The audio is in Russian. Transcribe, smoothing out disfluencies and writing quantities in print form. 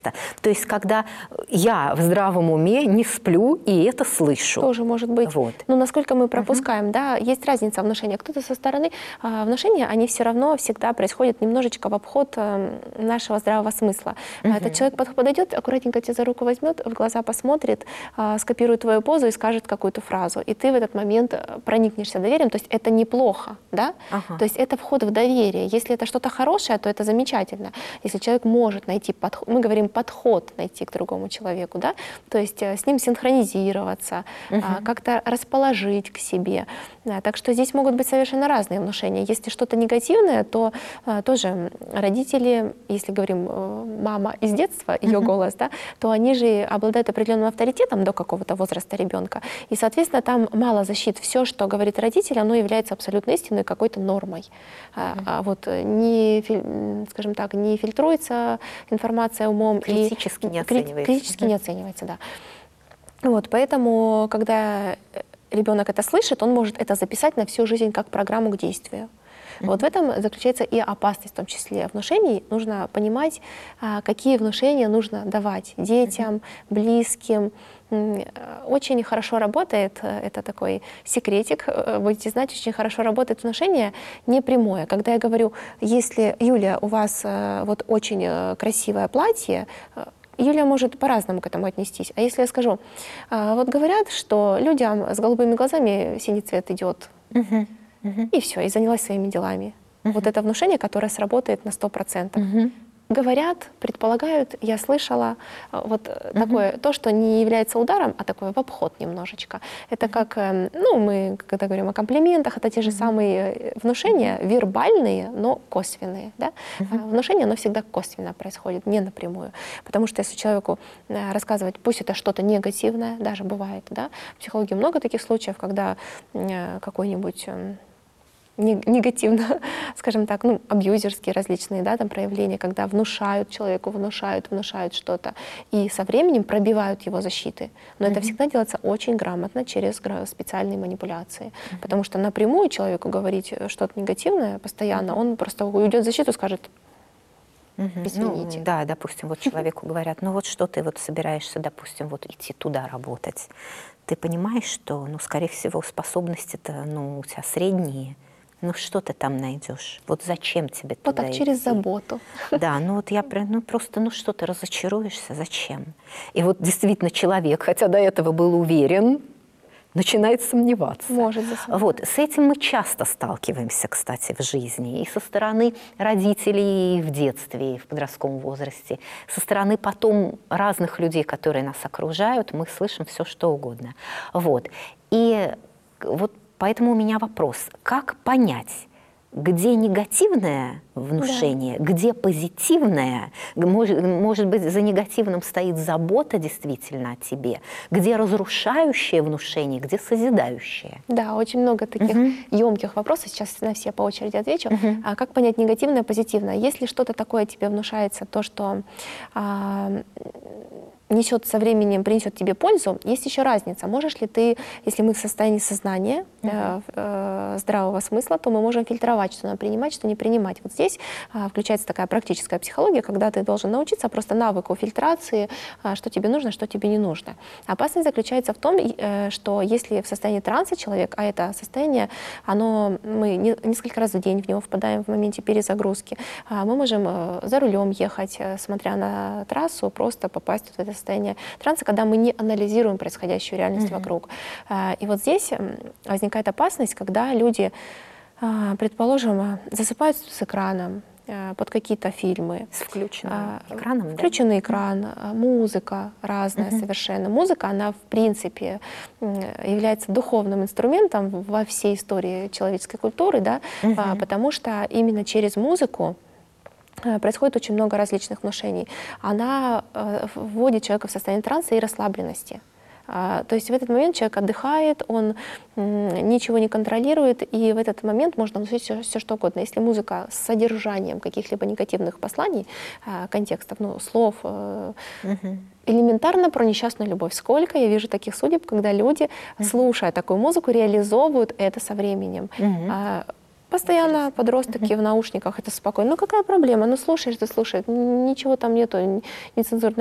То есть, когда я в здравом уме не сплю и это слышу. Тоже может быть. Вот. Но насколько мы пропускаем, да, есть разница внушения. Кто-то со стороны внушения, они все равно всегда происходят немножечко в обход нашего здравого смысла. Этот человек подойдет, аккуратненько тебя за руку возьмет, в глаза посмотрит, скопирует твою позу и скажет какую-то фразу. И ты в этот момент проникнешься доверием. То есть это неплохо, да? То есть это вход в доверие. Если это что-то хорошее, то это замечательно. Если человек может найти подход, мы говорим подход найти к другому человеку, да, то есть с ним синхронизироваться, как-то расположить к себе. Так что здесь могут быть совершенно разные внушения. Если что-то негативное, то тоже родители, если говорим мама из детства, ее голос, да, то они же обладают определенным авторитетом до какого-то возраста ребенка. И, соответственно, там мало защит. Все, что говорит родитель, оно является абсолютно истинной, какой-то нормой. Вот не, скажем так, не фильтруется информация умом. Критически не оценивается. Критически не оценивается, да. Вот, поэтому, когда ребенок это слышит, он может это записать на всю жизнь как программу к действию. Вот в этом заключается и опасность, в том числе внушений. Нужно понимать, какие внушения нужно давать детям, близким. Очень хорошо работает, это такой секретик, будете знать, очень хорошо работает внушение непрямое. Когда я говорю, если, Юля, у вас вот очень красивое платье, Юля может по-разному к этому отнестись. А если я скажу, вот говорят, что людям с голубыми глазами синий цвет идет, и все, и занялась своими делами. Вот это внушение, которое сработает на 100%. Говорят, предполагают, я слышала, вот такое, то, что не является ударом, а такое в обход немножечко. Это как, ну, мы, когда говорим о комплиментах, это те же самые внушения, вербальные, но косвенные. Да? Внушение, оно всегда косвенно происходит, не напрямую. Потому что если человеку рассказывать, пусть это что-то негативное, даже бывает, да? В психологии много таких случаев, когда какой-нибудь негативно, скажем так, ну, абьюзерские различные, да, там проявления, когда внушают человеку, внушают что-то, и со временем пробивают его защиты. Но это всегда делается очень грамотно через специальные манипуляции. Потому что напрямую человеку говорить что-то негативное постоянно, он просто уйдет в защиту и скажет: извините. Ну, да, допустим, вот человеку говорят, ну вот что ты вот собираешься, допустим, вот идти туда работать. Ты понимаешь, что, ну, скорее всего, способности-то, ну, у тебя средние. Ну что ты там найдешь? Вот зачем тебе Вот туда так, через идти? заботу. Да, ну вот я ну просто, ну что ты разочаруешься, зачем? И вот действительно человек, хотя до этого был уверен, начинает сомневаться. Может засомневаться. Вот, с этим мы часто сталкиваемся, кстати, в жизни. И со стороны родителей и в детстве, и в подростковом возрасте. Со стороны потом разных людей, которые нас окружают, мы слышим все, что угодно. Вот. И вот поэтому у меня вопрос, как понять, где негативное внушение, где позитивное, может быть, за негативным стоит забота действительно о тебе, где разрушающее внушение, где созидающее? Да, очень много таких емких вопросов, сейчас на все по очереди отвечу. А как понять негативное, позитивное? Если что-то такое тебе внушается, то, что несет со временем, принесет тебе пользу, есть еще разница. Можешь ли ты, если мы в состоянии сознания, здравого смысла, то мы можем фильтровать, что нам принимать, что не принимать. Вот здесь включается такая практическая психология, когда ты должен научиться просто навыку фильтрации, что тебе нужно, что тебе не нужно. Опасность заключается в том, что если в состоянии транса человек, а это состояние, мы несколько раз в день в него впадаем в моменте перезагрузки, мы можем за рулем ехать, смотря на трассу, просто попасть в это состояние транса, когда мы не анализируем происходящую реальность вокруг. И вот здесь возникает опасность, когда люди, предположим, засыпают с экраном под какие-то фильмы. С включенным экраном, Включенный экран, музыка разная совершенно. Музыка, она в принципе является духовным инструментом во всей истории человеческой культуры, да, потому что именно через музыку происходит очень много различных внушений. Она вводит человека в состояние транса и расслабленности. То есть в этот момент человек отдыхает, он ничего не контролирует, и в этот момент можно внушить все что угодно. Если музыка с содержанием каких-либо негативных посланий, контекстов, слов, элементарно про несчастную любовь. Сколько я вижу таких судеб, когда люди, слушая такую музыку, реализовывают это со временем. Постоянно подростки в наушниках, это спокойно. Ну какая проблема? Ну слушаешь, ты слушаешь, ничего там нету, нецензурной